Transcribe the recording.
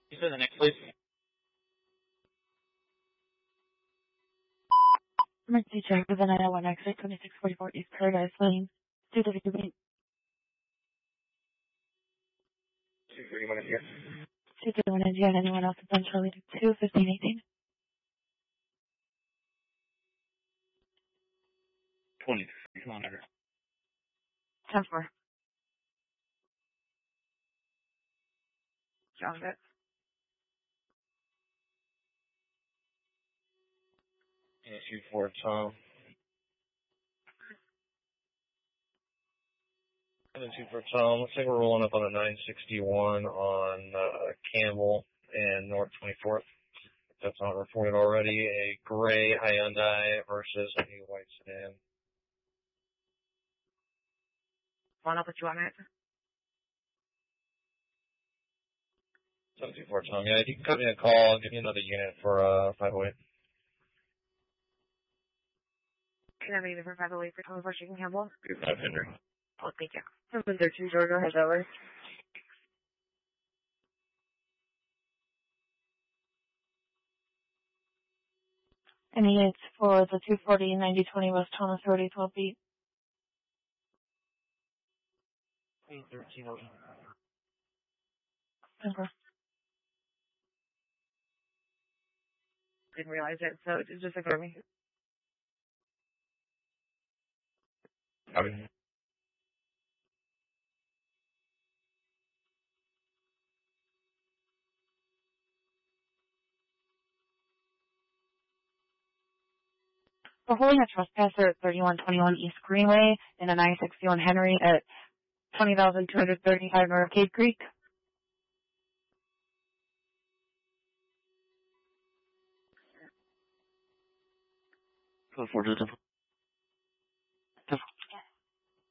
You said the next, please. Emergency check with an 901 exit 2644 East Paradise Lane. Due to the debate. 231 here. 231 India and anyone else potentially to 1518. 23. Come on, over. 10-4. John Vitt. Yeah, 2-4, Tom. 7-2 Tom. Looks like we're rolling up on a 961 on Campbell and North 24th. That's not reported already. A gray Hyundai versus a white sedan. One up with you on it. 724 Tom. Yeah, if you can cut me a call, give me another unit for 508. Can I leave it for 508 for 24 Chicken Campbell? 500. Oh, thank you. 713 Georgia has over. And it's for the 240 9020 West Thomas Road 12 feet. 813. Okay. Didn't realize it, so just ignore me. Copy. We're holding a trespasser at 3121 East Greenway in a 961 Henry at 20,235 North Cave Creek. Code 4 to the